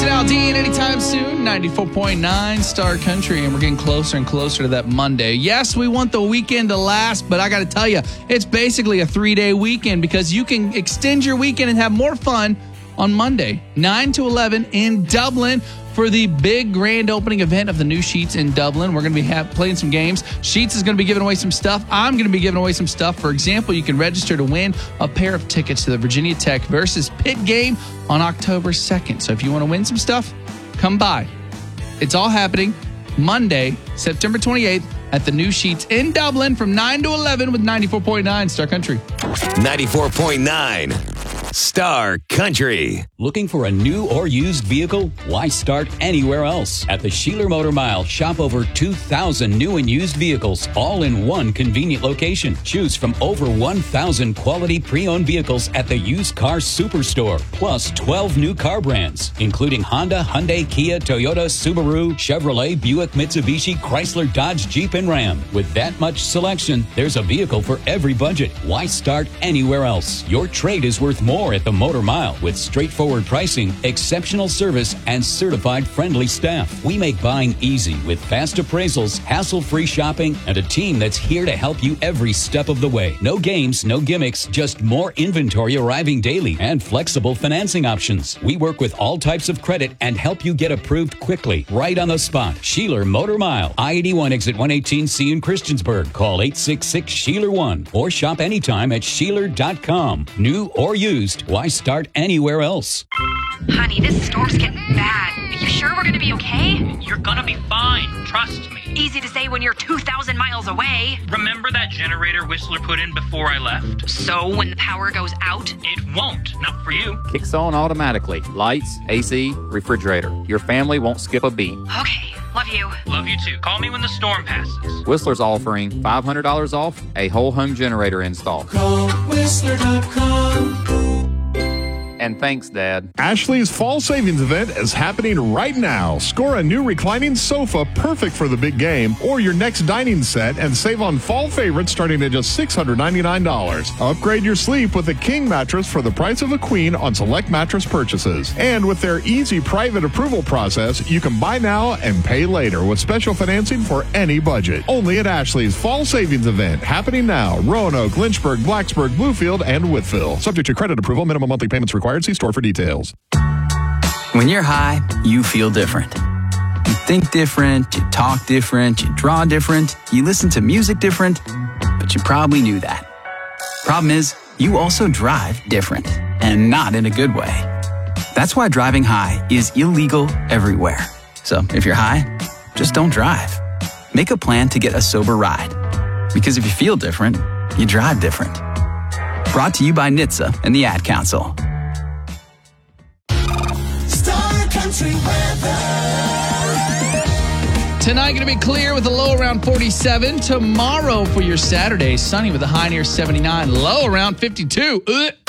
Jason Aldean anytime soon. 94.9 Star Country, and we're getting closer and closer to that Monday. Yes, we want the weekend to last, but I got to tell you, it's basically a 3-day weekend because you can extend your weekend and have more fun on Monday, 9 to 11 in Dublin for the big grand opening event of the new Sheetz in Dublin. We're going to be playing some games. Sheetz is going to be giving away some stuff. I'm going to be giving away some stuff. For example, you can register to win a pair of tickets to the Virginia Tech versus Pitt game on October 2nd. So if you want to win some stuff, come by. It's all happening Monday, September 28th at the new Sheetz in Dublin from 9 to 11 with 94.9 Star Country. 94.9 Star Country. Looking for a new or used vehicle? Why start anywhere else? At the Sheeler Motor Mile, shop over 2,000 new and used vehicles, all in one convenient location. Choose from over 1,000 quality pre-owned vehicles at the Used Car Superstore, plus 12 new car brands, including Honda, Hyundai, Kia, Toyota, Subaru, Chevrolet, Buick, Mitsubishi, Chrysler, Dodge, Jeep, and Ram. With that much selection, there's a vehicle for every budget. Why start anywhere else? Your trade is worth more at the Motor Mile with straightforward pricing, exceptional service, and certified friendly staff. We make buying easy with fast appraisals, hassle-free shopping, and a team that's here to help you every step of the way. No games, no gimmicks, just more inventory arriving daily and flexible financing options. We work with all types of credit and help you get approved quickly, right on the spot. Sheeler Motor Mile, I-81 exit 118C in Christiansburg. Call 866-SHEELER1 or shop anytime at Sheeler.com. New or used, why start anywhere else? Honey, this storm's getting bad. Are you sure we're gonna be okay? You're gonna be fine. Trust me. Easy to say when you're 2,000 miles away. Remember that generator Whistler put in before I left? So when the power goes out? It won't. Not for you. Kicks on automatically. Lights, AC, refrigerator. Your family won't skip a beat. Okay. Love you. Love you too. Call me when the storm passes. Whistler's offering $500 off a whole home generator install. Call Whistler.com. And thanks, Dad. Ashley's Fall Savings Event is happening right now. Score a new reclining sofa perfect for the big game or your next dining set and save on fall favorites starting at just $699. Upgrade your sleep with a king mattress for the price of a queen on select mattress purchases. And with their easy private approval process, you can buy now and pay later with special financing for any budget. Only at Ashley's Fall Savings Event happening now. Roanoke, Lynchburg, Blacksburg, Bluefield, and Whitfield. Subject to credit approval. Minimum monthly payments required. See store for details. When you're high, you feel different. You think different, you talk different, you draw different, you listen to music different, but you probably knew that. Problem is, you also drive different, and not in a good way. That's why driving high is illegal everywhere. So if you're high, just don't drive. Make a plan to get a sober ride. Because if you feel different, you drive different. Brought to you by NHTSA and the Ad Council. Tonight going to be clear with a low around 47. Tomorrow for your Saturday, sunny with a high near 79. Low around 52.